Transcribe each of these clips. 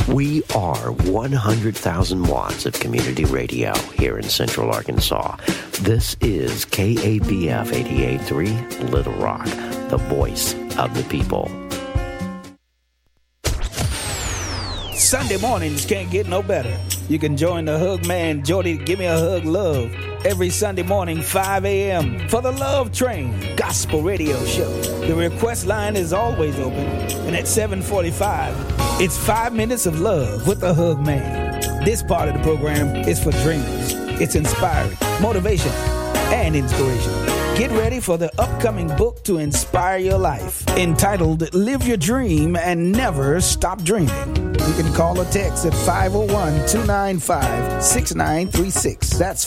We are 100,000 watts of community radio here in Central Arkansas. This is KABF 88.3 Little Rock, the voice of the people. Sunday mornings can't get no better. You can join the Hug Man, Jody, Give Me a Hug Love, every Sunday morning, 5 a.m. for the Love Train Gospel Radio Show. The request line is always open, and at 7:45, it's 5 minutes of love with the Hug Man. This part of the program is for dreamers. It's inspiring, motivation, and inspiration. Get ready for the upcoming book to inspire your life, entitled Live Your Dream and Never Stop Dreaming. You can call or text at 501-295-6936. That's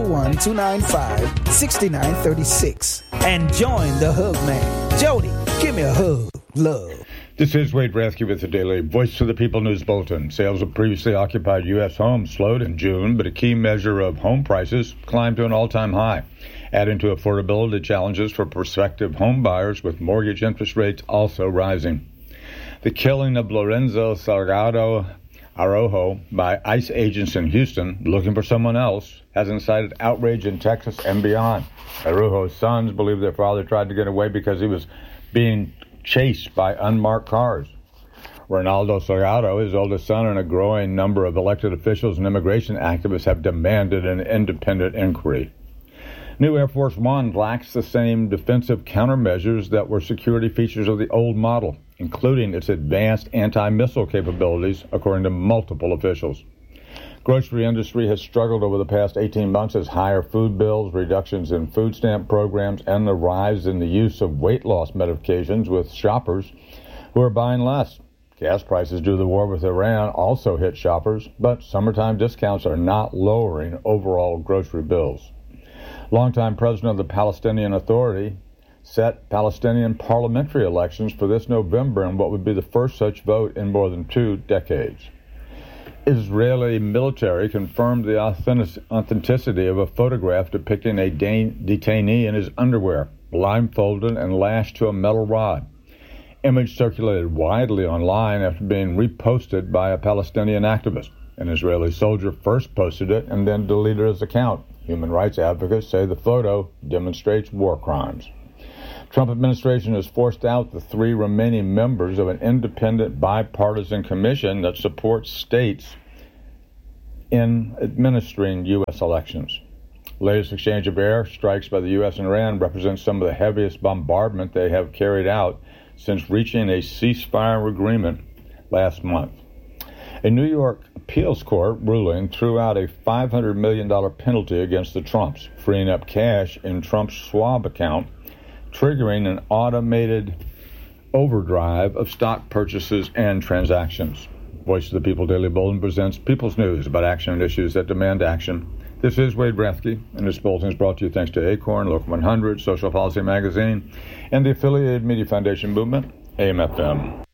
501-295-6936. And join the Hug Man. Jody, give me a hug. Love. This is Wade Rathke with the Daily Voice of the People News Bulletin. Sales of previously occupied U.S. homes slowed in June, but a key measure of home prices climbed to an all-time high, adding to affordability challenges for prospective home buyers with mortgage interest rates also rising. The killing of Lorenzo Salgado Araujo by ICE agents in Houston looking for someone else has incited outrage in Texas and beyond. Araujo's sons believe their father tried to get away because he was being chased by unmarked cars. Ronaldo Salgado, his oldest son, and a growing number of elected officials and immigration activists have demanded an independent inquiry. New Air Force One lacks the same defensive countermeasures that were security features of the old model, including its advanced anti-missile capabilities, according to multiple officials. Grocery industry has struggled over the past 18 months as higher food bills, reductions in food stamp programs, and the rise in the use of weight loss medications with shoppers who are buying less. Gas prices due to the war with Iran also hit shoppers, but summertime discounts are not lowering overall grocery bills. Longtime president of the Palestinian Authority set Palestinian parliamentary elections for this November in what would be the first such vote in more than 2 decades. Israeli military confirmed the authenticity of a photograph depicting a detainee in his underwear, blindfolded and lashed to a metal rod. Image circulated widely online after being reposted by a Palestinian activist. An Israeli soldier first posted it and then deleted his account. Human rights advocates say the photo demonstrates war crimes. Trump administration has forced out the 3 remaining members of an independent bipartisan commission that supports states in administering U.S. elections. Latest exchange of air strikes by the U.S. and Iran represents some of the heaviest bombardment they have carried out since reaching a ceasefire agreement last month. A New York appeals court ruling threw out a $500 million penalty against the Trumps, freeing up cash in Trump's Schwab account, triggering an automated overdrive of stock purchases and transactions. Voice of the People Daily Bulletin presents People's News about action and issues that demand action. This is Wade Rathke, and this bulletin is brought to you thanks to Acorn, Local 100, Social Policy Magazine, and the affiliated Media Foundation Movement, AM/FM.